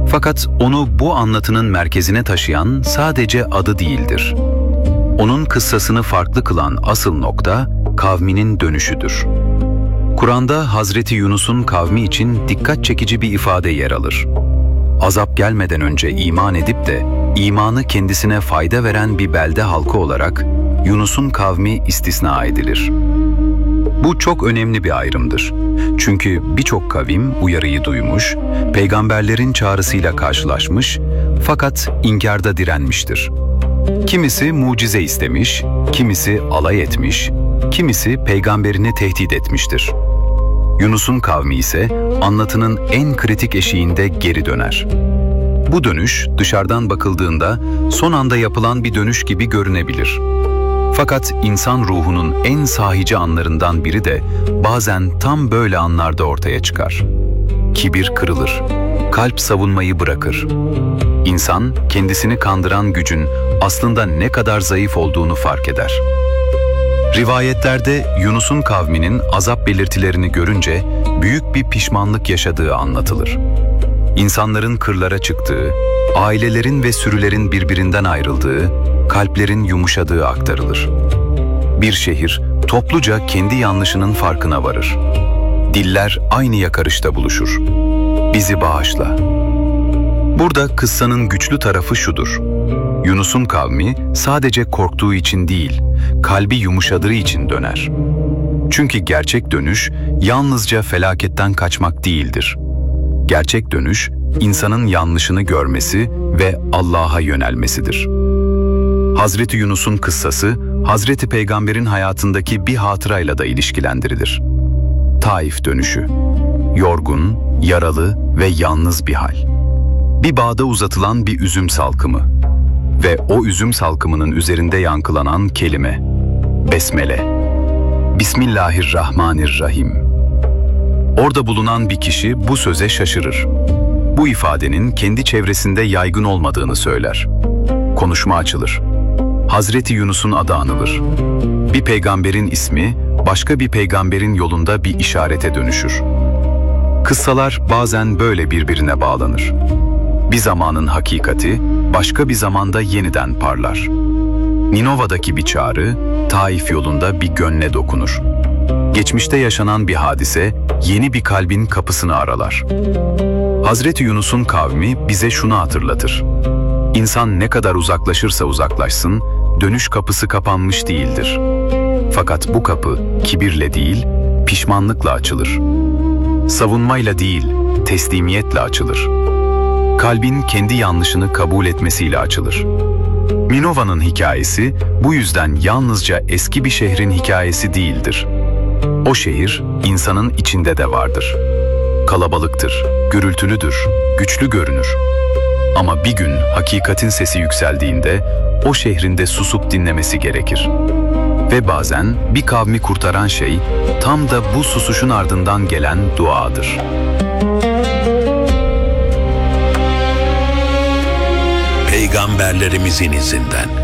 Fakat onu bu anlatının merkezine taşıyan sadece adı değildir. Onun kıssasını farklı kılan asıl nokta kavminin dönüşüdür. Kur'an'da Hazreti Yunus'un kavmi için dikkat çekici bir ifade yer alır. Azap gelmeden önce iman edip de imanı kendisine fayda veren bir belde halkı olarak Yunus'un kavmi istisna edilir. Bu çok önemli bir ayrımdır. Çünkü birçok kavim uyarıyı duymuş, peygamberlerin çağrısıyla karşılaşmış fakat inkarda direnmiştir. Kimisi mucize istemiş, kimisi alay etmiş, kimisi peygamberini tehdit etmiştir. Yunus'un kavmi ise anlatının en kritik eşiğinde geri döner. Bu dönüş dışarıdan bakıldığında son anda yapılan bir dönüş gibi görünebilir. Fakat insan ruhunun en sahici anlarından biri de bazen tam böyle anlarda ortaya çıkar. Kibir kırılır, kalp savunmayı bırakır. İnsan kendisini kandıran gücün aslında ne kadar zayıf olduğunu fark eder. Rivayetlerde Yunus'un kavminin azap belirtilerini görünce büyük bir pişmanlık yaşadığı anlatılır. İnsanların kırlara çıktığı, ailelerin ve sürülerin birbirinden ayrıldığı, kalplerin yumuşadığı aktarılır. Bir şehir topluca kendi yanlışının farkına varır. Diller aynı yakarışta buluşur. Bizi bağışla. Burada kıssanın güçlü tarafı şudur. Yunus'un kavmi sadece korktuğu için değil, kalbi yumuşadığı için döner. Çünkü gerçek dönüş yalnızca felaketten kaçmak değildir. Gerçek dönüş, insanın yanlışını görmesi ve Allah'a yönelmesidir. Hazreti Yunus'un kıssası, Hazreti Peygamber'in hayatındaki bir hatırayla da ilişkilendirilir. Taif dönüşü. Yorgun, yaralı ve yalnız bir hal. Bir bağda uzatılan bir üzüm salkımı. Ve o üzüm salkımının üzerinde yankılanan kelime. Besmele. Bismillahirrahmanirrahim. Orada bulunan bir kişi bu söze şaşırır. Bu ifadenin kendi çevresinde yaygın olmadığını söyler. Konuşma açılır. Hazreti Yunus'un adı anılır. Bir peygamberin ismi, başka bir peygamberin yolunda bir işarete dönüşür. Kıssalar bazen böyle birbirine bağlanır. Bir zamanın hakikati, başka bir zamanda yeniden parlar. Ninova'daki bir çağrı, Taif yolunda bir gönle dokunur. Geçmişte yaşanan bir hadise, yeni bir kalbin kapısını aralar. Hazreti Yunus'un kavmi bize şunu hatırlatır. İnsan ne kadar uzaklaşırsa uzaklaşsın, dönüş kapısı kapanmış değildir. Fakat bu kapı kibirle değil, pişmanlıkla açılır. Savunmayla değil, teslimiyetle açılır. Kalbin kendi yanlışını kabul etmesiyle açılır. Ninova'nın hikayesi bu yüzden yalnızca eski bir şehrin hikayesi değildir. O şehir insanın içinde de vardır. Kalabalıktır, gürültülüdür, güçlü görünür. Ama bir gün hakikatin sesi yükseldiğinde o şehrin de susup dinlemesi gerekir. Ve bazen bir kavmi kurtaran şey tam da bu susuşun ardından gelen duadır. Peygamberlerimizin izinden